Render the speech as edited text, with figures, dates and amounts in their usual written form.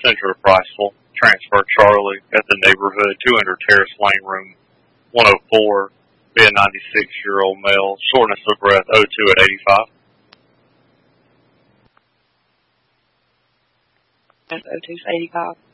Central to Priceville. Transfer Charlie at the neighborhood, 200 Terrace Lane, room 104. Be a 96-year-old male. Shortness of breath, O2 at 85. O2's 85.